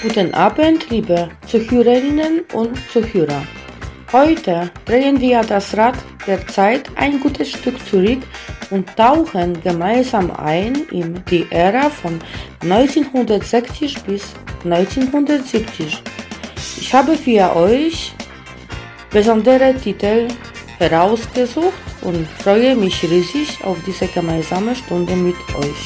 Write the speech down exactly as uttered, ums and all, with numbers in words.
Guten Abend, liebe Zuhörerinnen und Zuhörer. Heute drehen wir das Rad der Zeit ein gutes Stück zurück und tauchen gemeinsam ein in die Ära von neunzehnhundertsechzig bis neunzehnhundertsiebzig. Ich habe für euch besondere Titel herausgesucht und freue mich riesig auf diese gemeinsame Stunde mit euch.